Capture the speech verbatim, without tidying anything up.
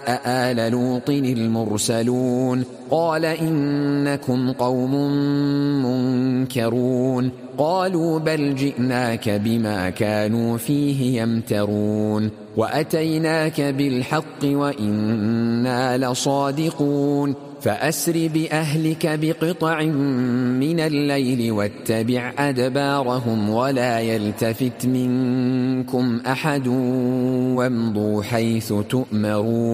آل لوط المرسلون قال إنكم قوم منكرون قالوا بل جئناك بما كانوا فيه يمترون وأتيناك بالحق وإنا لصادقون فأسر بأهلك بقطع من الليل واتبع أدبارهم ولا يلتفت منكم أحد وامضوا حيث تؤمرون